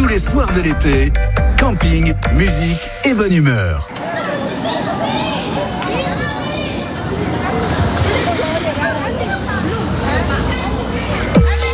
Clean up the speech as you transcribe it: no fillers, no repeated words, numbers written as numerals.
les soirs de l'été, camping, musique et bonne humeur.